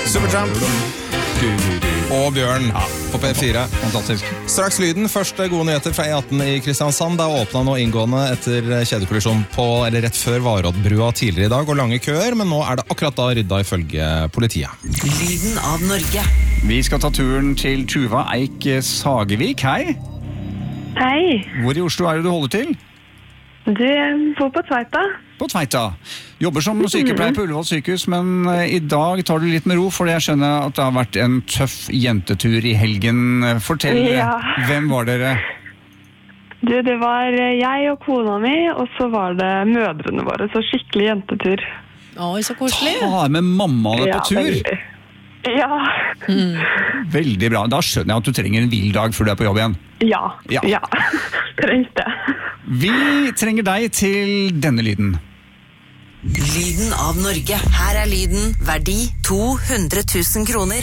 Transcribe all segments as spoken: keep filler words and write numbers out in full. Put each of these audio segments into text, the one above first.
Supertramp og Bjørn på P fire. Fantastisk. Straks lyden, første gode nyheter fra E atten i Kristiansand. Det er åpnet nå inngående etter kjedekollisjon på, eller rett før Varoddbrua tidligere i dag, og lange køer, men nå er det akkurat da rydda ifølge politiet. Lyden av Norge. Vi skal ta turen til Tuva Eik Sagevik. Hei. Hei. Hvor i Oslo er det du holder til? Du bor på Tveita. På Tveita. Jobber som sykepleier på Ullevål sykehus, men i dag tar du litt med ro, for jeg skjønner at det har vært en tøff jentetur i helgen. Fortell, Ja. hvem var dere? Du, det var jeg og kona mi, og så var det mødrene våre, så skikkelig jentetur. Oi, så koselig. Ta med mammaene på tur. veldig. Ja. Veldig bra. Da skjønner jeg at du trenger en vill dag før du er på jobb igjen. Ja. Ja. Ja. Trengs det. Vi trenger deg til denne lyden. Lyden av Norge. Her er lyden. Verdi to hundre tusen kroner.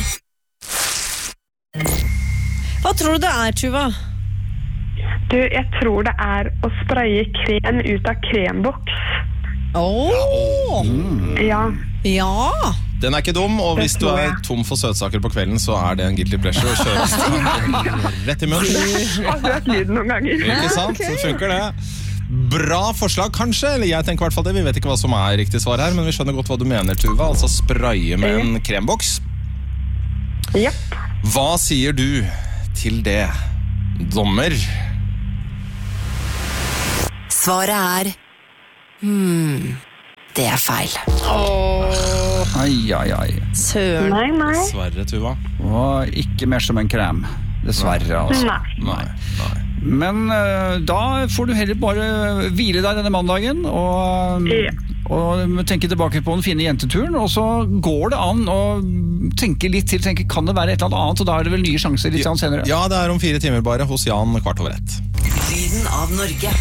Hva tror du det er, Tuva? Du, jeg tror det er å spraye krem ut av kremboks. Åh, Ja. ja. Den er ikke dum, og hvis du tror er jeg. tom for søtsaker på kvelden, så er det en guilty pleasure å kjøre rett i munnen. Jeg har hørt lyden noen ganger. Ikke sant? Så funker det. Bra forslag, kanskje, eller jeg tenker i hvert fall det. Vi vet ikke hva som er riktig svar her, men vi skjønner godt hva du mener, Tuva. Altså spraye med en kremboks. Japp. Hva sier du til det, dommer? Svaret er Hmm, det er feil. Ai, ai, ai. Søren. Nei, nei. Dessverre, Tuva. Og ikke mer som en krem. Dessverre, altså. Nei. Nei, nei. Men uh, da får du heller bare hvile deg denne mandagen og, Ja. og tenke tilbake på den fine jenteturen, og så går det an å tenke litt til, tenke, kan det være et eller annet, og da er det vel nye sjanser litt senere. Ja, det er om fire timer bare hos Jan kvart over ett. Lyden av Norge.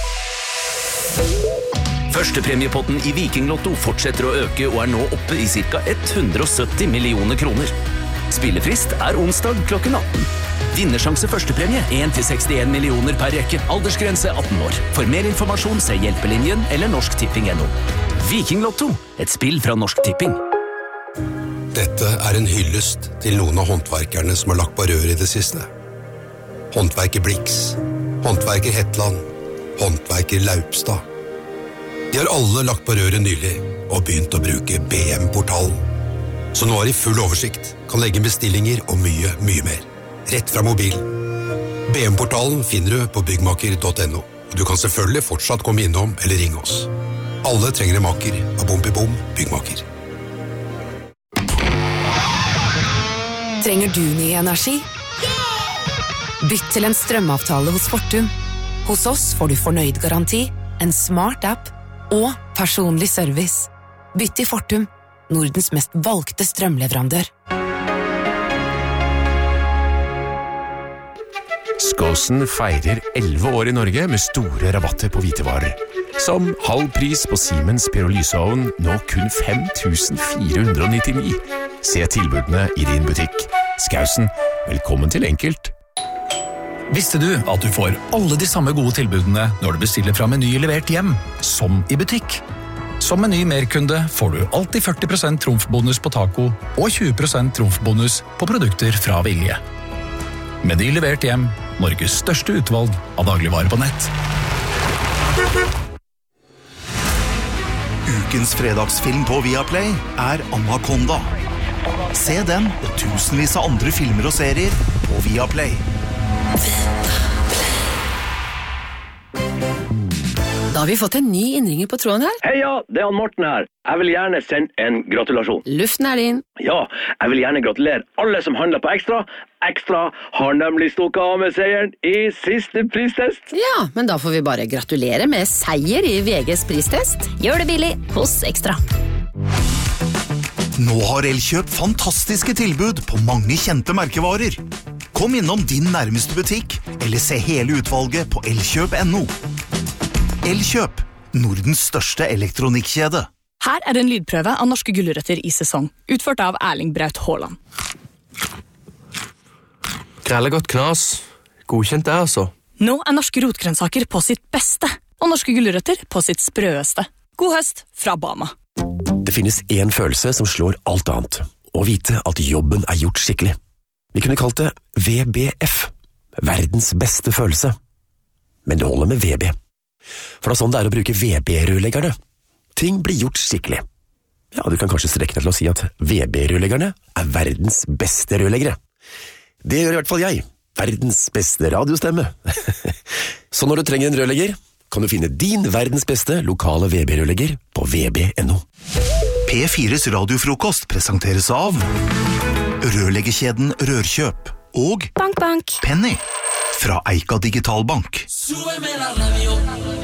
Førstepremiepotten i Vikinglotto fortsetter å øke og er nå oppe i ca. hundre og sytti millioner kroner. Spillefrist er onsdag klokken atten. Vinnersjanse førstepremie en til sekstien millioner per rekke. Aldersgrense atten år. For mer informasjon se Hjelpelinjen eller Norsk Tipping punktum no. Vikinglotto, et spill fra Norsk Tipping. Dette er en hyllest til noen av håndverkerne som har lagt på rør i det siste. Håndverker Blix, håndverker Hetland, håndverker Laupstad. De har alle lagt på røret nylig og begynt å bruke B M-portalen. Så nå har de full oversikt, kan legge bestillinger og mye, mye mer. Rett fra mobilen. B M-portalen finner du på byggmaker punktum no, og du kan selvfølgelig fortsatt komme innom eller ringe oss. Alle trenger en maker av Bompibom byggmaker. Trenger du ny energi? Bytt til en strømavtale hos Fortum. Hos oss får du fornøyd garanti, en smart app og personlig service. Bytt til Fortum, Nordens mest valgte strømleverandør. Skåsen feirer elleve år i Norge med store rabatter på hvitevarer. Som halv pris på Siemens Pyrolyseovn, nå kun fem tusen fire hundre og nittini. Se tilbudene i din butikk. Skåsen, velkommen til enkelt. Visste du at du får alle de samme gode tilbudene når du bestiller fra Meny levert hjem, som i butikk? Som Meny Merkunde får du alltid førti prosent trumfbonus på taco og tjue prosent trumfbonus på produkter fra Vilje. Meny levert hjem, Norges største utvalg av dagligvarer på nett. Ukens fredagsfilm på Viaplay er Anaconda. Se den og tusenvis av andre filmer og serier på Viaplay. Da har vi fått en ny innringer på tråden her. Heia, det er han Morten her. Jeg vil gjerne sende en gratulasjon. Luften er din. Ja, jeg vil gjerne gratulere alle som handler på Ekstra. Ekstra har nemlig stukket av med seieren i siste pristest. Ja, men da får vi bare gratulere med seier i V G's pristest. Gjør det billig hos Ekstra. Nå har Elkjøp fantastiske tilbud på mange kjente merkevarer. Kom innom din nærmeste butikk, eller se hele utvalget på elkjøp punktum no. Elkjøp, Nordens største elektronikkjede. Her er en lydprøve av norske gulrøtter i sesong, utført av Erling Braut Haaland. Grelle godt knas. Godkjent det, altså. Nå er norske rotgrønnsaker på sitt beste, og norske gulrøtter på sitt sprøeste. God høst fra Bama. Det finnes en følelse som slår alt annet, og vite at jobben er gjort skikkelig. Vi kunne kalt det V B F, verdens beste følelse. Men det holder med V B. For det er sånn det er å bruke V B-rørleggerne. Ting blir gjort skikkelig. Ja, du kan kanskje strekke deg til å si at V B-rørleggerne er verdens beste rørleggere. Det gjør i hvert fall jeg. Verdens beste radiostemme. Så når du trenger en rørlegger, kan du finne din verdens beste lokale V B-rørlegger på v b punktum n o. P fires radiofrokost presenteres av Rørleggerkjeden Rørkjøp og Bank, bank. Penny fra Eika Digitalbank. Súbeme la radio.